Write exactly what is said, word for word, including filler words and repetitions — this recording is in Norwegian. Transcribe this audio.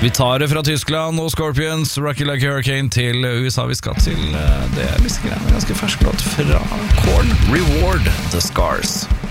Vi tar det fra Tyskland og Scorpions, Rocky Like Hurricane, til U S A. Vi skal til det jeg visste ikke, en ganske fersk låt fra Korn, Reward the Scars.